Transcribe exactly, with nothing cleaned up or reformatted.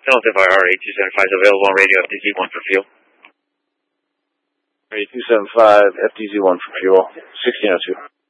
Delta V R eight two seven five is available on radio F D Z one for fuel. eight two seven five, F D Z one for fuel, sixteen oh two.